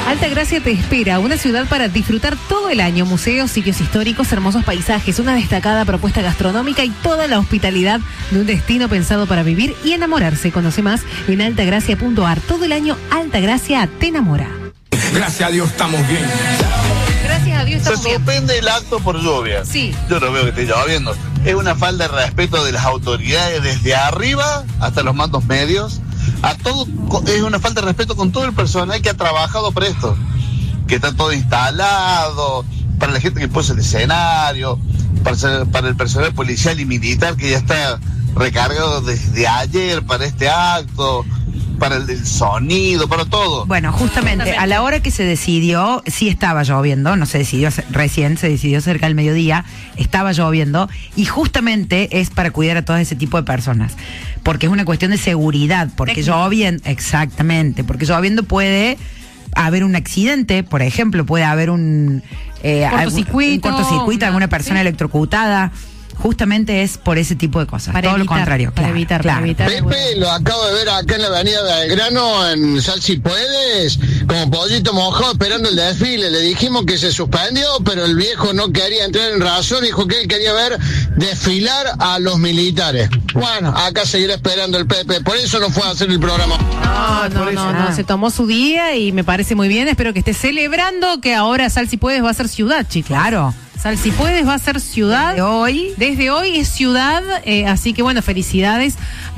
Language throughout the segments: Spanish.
Altagracia te espera, una ciudad para disfrutar todo el año. Museos, sitios históricos, hermosos paisajes, una destacada propuesta gastronómica y toda la hospitalidad de un destino pensado para vivir y enamorarse. Conoce más en altagracia.ar. Todo el año Altagracia te enamora. Gracias a Dios estamos bien. Gracias a Dios estamos bien. Se suspende el acto por lluvia. Sí. Yo no veo que esté lloviendo. Es una falta de respeto de las autoridades desde arriba hasta los mandos medios. A todo es una falta de respeto con todo el personal que ha trabajado para esto, que está todo instalado, para la gente que puso el escenario, para el personal policial y militar que ya está recargado desde ayer para este acto, para el sonido, para todo. Bueno, justamente a la hora que se decidió, sí estaba lloviendo, no se decidió recién, se decidió cerca del mediodía, estaba lloviendo, y justamente es para cuidar a todo ese tipo de personas, porque es una cuestión de seguridad, porque lloviendo, exactamente, porque lloviendo puede haber un accidente, por ejemplo, puede haber un cortocircuito, alguna persona electrocutada. Justamente es por ese tipo de cosas. Para todo evitar, lo contrario. Para evitar. Pepe, lo acabo de ver acá en la avenida Belgrano, en Sal Si Puedes, como pollito mojado esperando el desfile. Le dijimos que se suspendió, pero el viejo no quería entrar en razón, dijo que él quería ver desfilar a los militares. Bueno, acá seguirá esperando el Pepe, por eso no fue a hacer el programa. No, se tomó su día y me parece muy bien. Espero que esté celebrando que ahora Sal Si Puedes va a ser ciudad, chicos. Claro. Sal Si Puedes va a ser ciudad. Desde hoy es ciudad, así que bueno, felicitaciones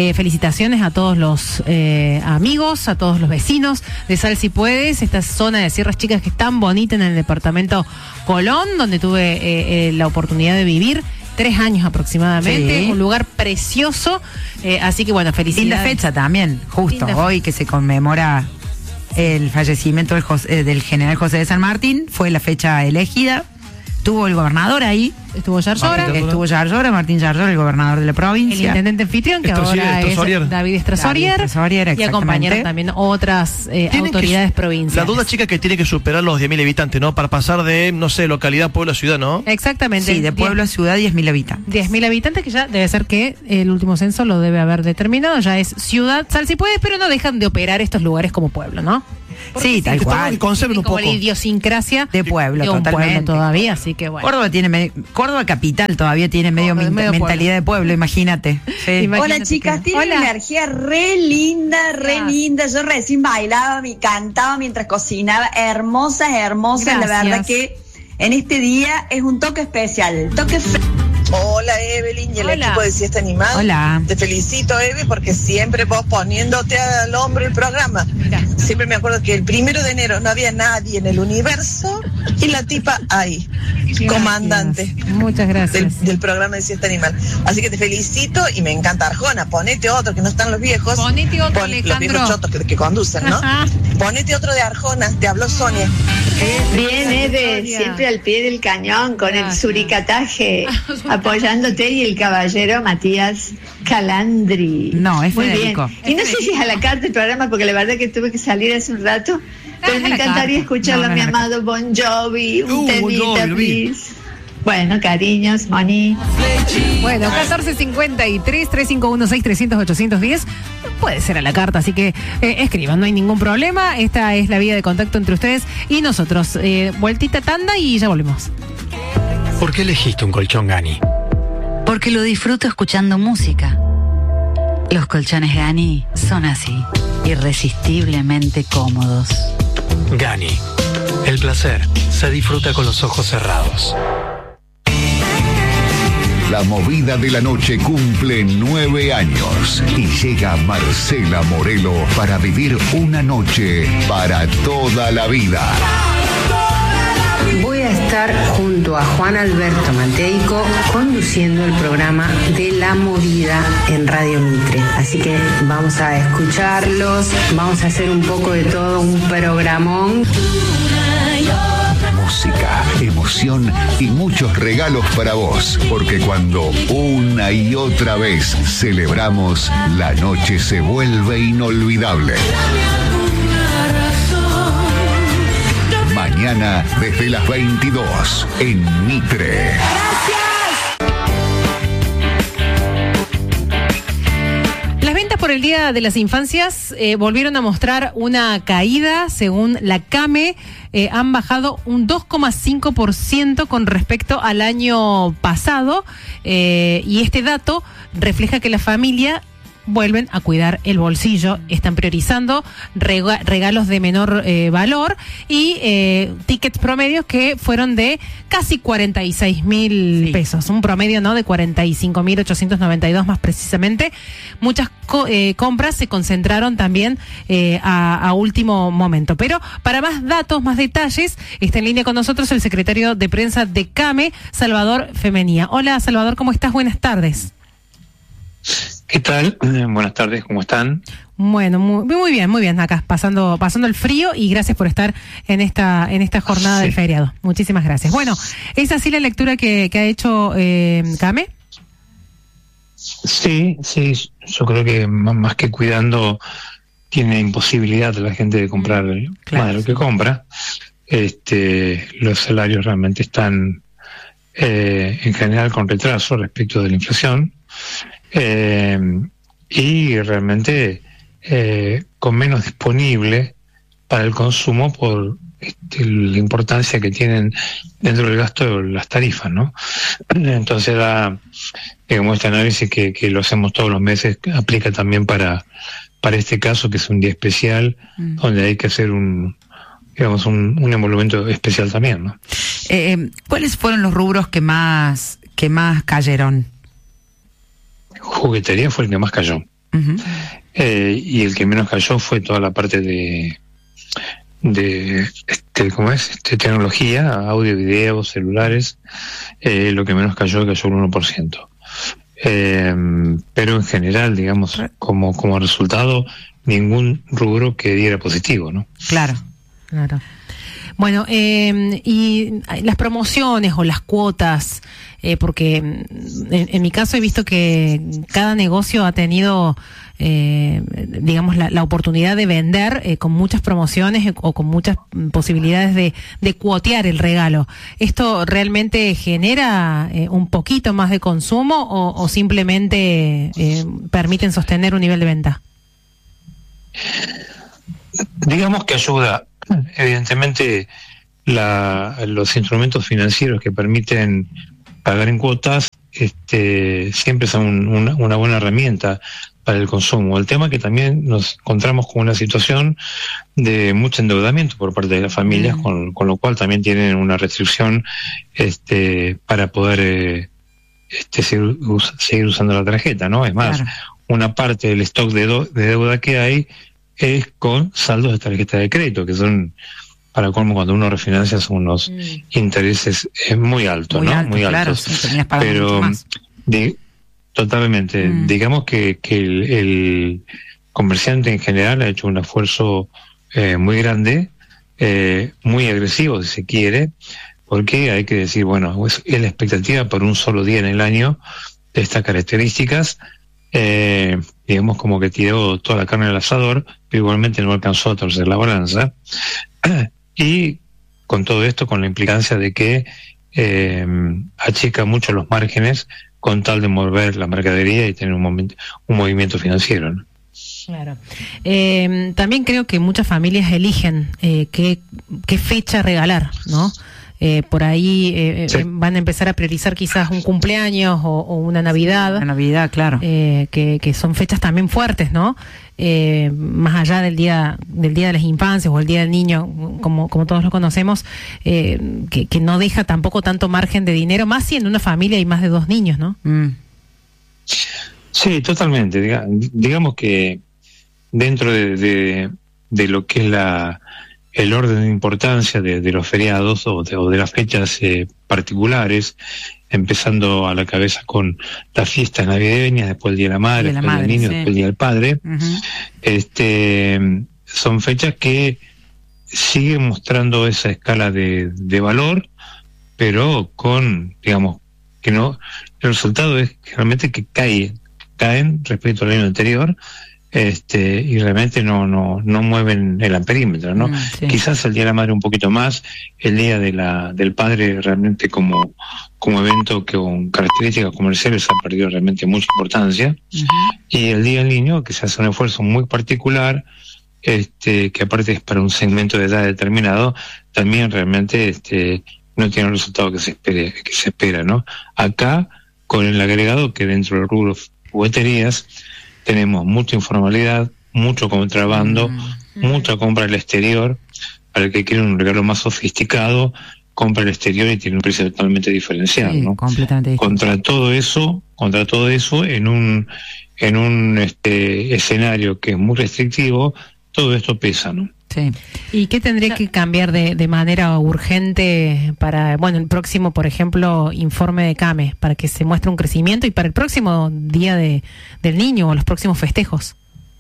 a todos los amigos, a todos los vecinos de Sal Si Puedes, esta zona de Sierras Chicas que es tan bonita en el departamento Colón, donde tuve la oportunidad de vivir 3 años aproximadamente, un lugar precioso, así que bueno, felicidades. Linda fecha también, justo hoy que se conmemora el fallecimiento del general José de San Martín, fue la fecha elegida. Estuvo el gobernador ahí. Estuvo Yarlora. Martín Yarlora, el gobernador de la provincia. El intendente anfitrión, que ahora es David Estrasorier. Y acompañaron también otras autoridades provinciales. La duda, chica, que tiene que superar los 10.000 habitantes, ¿no? Para pasar de, no sé, localidad, pueblo a ciudad, ¿no? Exactamente. Sí, de pueblo a ciudad, 10.000 habitantes. 10.000 habitantes, que ya debe ser que el último censo lo debe haber determinado. Ya es ciudad, Sal Si Puedes, pero no dejan de operar estos lugares como pueblo, ¿no? Porque sí, tal cual. Conserven un poco. Como la idiosincrasia de pueblo, de un totalmente. Pueblo todavía, así que bueno. Córdoba capital todavía tiene medio mentalidad de pueblo, imagínate. Sí. Hola chicas, tiene una energía re linda. Yo recién bailaba, cantaba mientras cocinaba, hermosas. Gracias. La verdad que en este día es un toque especial, Hola Evelyn y el equipo de Siesta Animal. Hola. Te felicito, Eve, porque siempre vos poniéndote al hombro el programa. Mira. Siempre me acuerdo que el 1 de enero no había nadie en el universo y la tipa ahí, comandante. Muchas gracias. Del programa de Siesta Animal. Así que te felicito y me encanta Arjona. Ponete otro, que no están los viejos. Ponete otro, los viejos chotos que conducen, ¿no? Ponete otro de Arjona, te habló Sonia. Bien, Eve, siempre al pie del cañón con el suricataje, apoyándote, y el caballero Matías Calandri. No, es muy Federico. Bien. Y no sé si es a la carta el programa, porque la verdad que tuve que salir hace un rato, pero me encantaría escucharlo a mi amado Bon Jovi, un temita, please. Bueno, cariños, Moni. Bueno, 1453-3516-300-810. Puede ser a la carta, así que escriban, no hay ningún problema. Esta es la vía de contacto entre ustedes y nosotros. Vueltita, tanda y ya volvemos. ¿Por qué elegiste un colchón Gani? Porque lo disfruto escuchando música. Los colchones Gani son así, irresistiblemente cómodos. Gani, el placer se disfruta con los ojos cerrados. La movida de la noche cumple 9 años y llega Marcela Morelo para vivir una noche para toda la vida. Voy a estar junto a Juan Alberto Mateico conduciendo el programa de La Movida en Radio Mitre. Así que vamos a escucharlos, vamos a hacer un poco de todo, un programón. Música, emoción y muchos regalos para vos, porque cuando una y otra vez celebramos, la noche se vuelve inolvidable. Mañana desde las 22 en Mitre. Las ventas por por el Día de las Infancias volvieron a mostrar una caída. Según la CAME, han bajado un 2,5% con respecto al año pasado, y este dato refleja que la familia vuelven a cuidar el bolsillo, están priorizando regalos de menor valor y tickets promedios que fueron de casi 46.000 pesos, un promedio, ¿no?, de 45.892 más precisamente. Muchas compras se concentraron también a último momento. Pero para más datos, más detalles, está en línea con nosotros el secretario de prensa de CAME, Salvador Femenía. Hola, Salvador, ¿cómo estás? Buenas tardes. ¿Qué tal? Buenas tardes, ¿cómo están? Bueno, muy bien acá, pasando el frío, y gracias por estar en esta jornada del feriado. Muchísimas gracias. Bueno, ¿es así la lectura que ha hecho CAME? Sí, yo creo que más que cuidando, tiene imposibilidad la gente de comprar más de lo que compra. Los salarios realmente están en general con retraso respecto de la inflación. Y realmente con menos disponible para el consumo por la importancia que tienen dentro del gasto las tarifas, ¿no? Entonces digamos, este análisis que lo hacemos todos los meses aplica también para este caso, que es un día especial, donde hay que hacer un emolumento especial también, ¿no? ¿Cuáles fueron los rubros que más cayeron? Juguetería fue el que más cayó. Uh-huh. Y el que menos cayó fue toda la parte de tecnología, audio, video, celulares. Lo que menos cayó el 1%. Pero en general, digamos, como resultado, ningún rubro que diera positivo, ¿no? Claro. Bueno, y las promociones o las cuotas, porque en mi caso he visto que cada negocio ha tenido, digamos, la oportunidad de vender con muchas promociones o con muchas posibilidades de cuotear el regalo. ¿Esto realmente genera un poquito más de consumo o simplemente permiten sostener un nivel de venta? Digamos que ayuda. Evidentemente, los instrumentos financieros que permiten pagar en cuotas siempre son una buena herramienta para el consumo. El tema es que también nos encontramos con una situación de mucho endeudamiento por parte de las familias, con lo cual también tienen una restricción para poder seguir usando la tarjeta, ¿no? Es más, claro, una parte del stock de deuda que hay es con saldos de tarjeta de crédito, que son, para colmo, cuando uno refinancia, son unos intereses muy altos, ¿no? Muy altos. Claro, pero totalmente. Digamos que el comerciante en general ha hecho un esfuerzo muy grande, muy agresivo, si se quiere, porque hay que decir, bueno, es la expectativa por un solo día en el año de estas características. Digamos, como que tiró toda la carne al asador, pero igualmente no alcanzó a torcer la balanza. Y con todo esto, con la implicancia de que achica mucho los márgenes con tal de mover la mercadería y tener un movimiento financiero, ¿no? Claro. También creo que muchas familias eligen qué fecha regalar, ¿no? Por ahí sí, van a empezar a priorizar quizás un cumpleaños o una Navidad. Una Navidad, claro. Que son fechas también fuertes, ¿no? Más allá del día de las infancias o el Día del Niño, como todos lo conocemos, que no deja tampoco tanto margen de dinero, más si en una familia hay más de 2 niños, ¿no? Sí, totalmente. Digamos que dentro de lo que es el orden de importancia de los feriados o de las fechas particulares, empezando a la cabeza con las fiestas navideñas, después el Día de la Madre, después el Día del Niño, después el Día del Padre. Son fechas que siguen mostrando esa escala de valor, pero con, digamos, que no, el resultado es realmente que caen respecto al año anterior, y realmente no mueven el amperímetro, ¿no? Sí. Quizás el Día de la Madre un poquito más, el Día del Padre realmente como evento que con características comerciales ha perdido realmente mucha importancia, y el Día del Niño, que se hace un esfuerzo muy particular, que aparte es para un segmento de edad determinado, también realmente no tiene el resultado que se espera, ¿no? Acá, con el agregado que dentro del rubro jugueterías tenemos mucha informalidad, mucho contrabando, mucha compra al exterior. Para el que quiere un regalo más sofisticado, compra al exterior y tiene un precio totalmente diferencial, Sí, ¿no? completamente distinto. Contra todo eso, en un escenario que es muy restrictivo, todo esto pesa, ¿no? Sí. ¿Y qué tendría que cambiar de manera urgente para, el próximo, por ejemplo, informe de CAME, para que se muestre un crecimiento y para el próximo Día del Niño o los próximos festejos?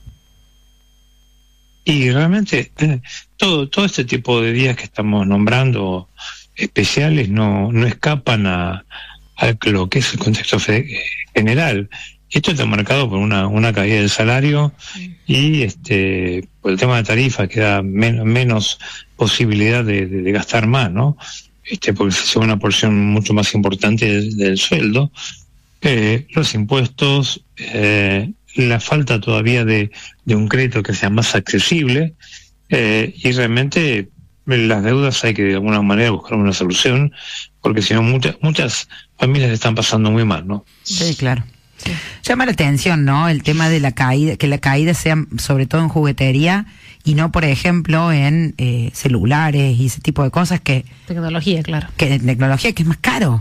Y realmente todo este tipo de días que estamos nombrando especiales no escapan a lo que es el contexto general. Esto está marcado por una caída del salario y por el tema de tarifa que da menos posibilidad de gastar más, ¿no? Porque se lleva una porción mucho más importante del sueldo, los impuestos, la falta todavía de un crédito que sea más accesible, y realmente las deudas hay que de alguna manera buscar una solución, porque si no muchas familias están pasando muy mal, ¿no? Sí, claro. Sí. Llama la atención, ¿no? El tema de la caída, que la caída sea sobre todo en juguetería y no, por ejemplo, en celulares y ese tipo de cosas Tecnología, claro. Tecnología que es más caro.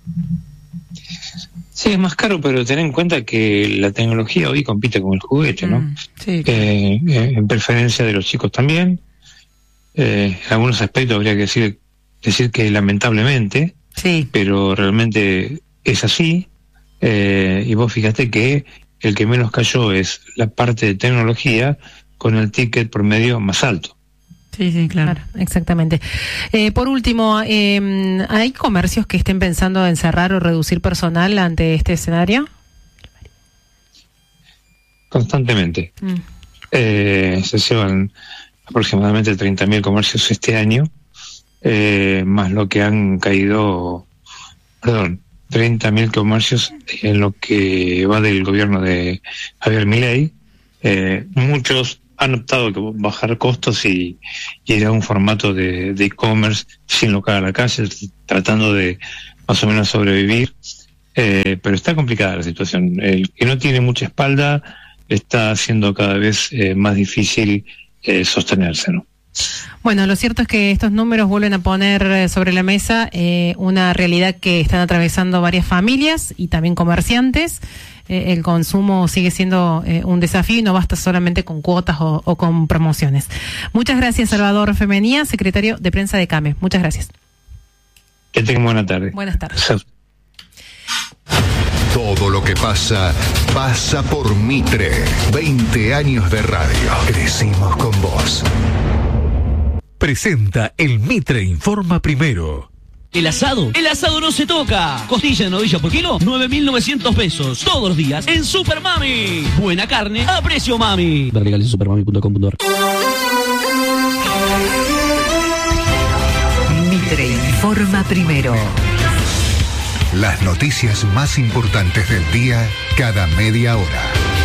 Sí, es más caro, pero ten en cuenta que la tecnología hoy compite con el juguete, ¿no? Sí. En preferencia de los chicos también. En algunos aspectos habría que decir que lamentablemente, sí, pero realmente es así. Y vos fíjate que el que menos cayó es la parte de tecnología, con el ticket promedio más alto. Sí, claro, exactamente. Por último, ¿hay comercios que estén pensando en cerrar o reducir personal ante este escenario? Constantemente. Se llevan aproximadamente 30.000 comercios este año, más lo que han caído, 30.000 comercios en lo que va del gobierno de Javier Milei. Muchos han optado por bajar costos y ir a un formato de e-commerce sin local a la calle, tratando de más o menos sobrevivir. Pero está complicada la situación. El que no tiene mucha espalda está haciendo cada vez más difícil sostenerse, ¿no? Bueno, lo cierto es que estos números vuelven a poner sobre la mesa una realidad que están atravesando varias familias y también comerciantes. El consumo sigue siendo un desafío y no basta solamente con cuotas o con promociones. Muchas gracias, Salvador Femenía, secretario de prensa de CAME. Muchas gracias. Que tengan buena tarde. Buenas tardes. Todo lo que pasa por Mitre. 20 años de radio. Crecimos con vos. Presenta el Mitre Informa Primero. El asado no se toca. Costilla de novilla por kilo, 9.900 pesos. Todos los días en Super Mami. Buena carne a precio mami. Ver legales en supermami.com.ar. Mitre Informa Primero. Las noticias más importantes del día cada media hora.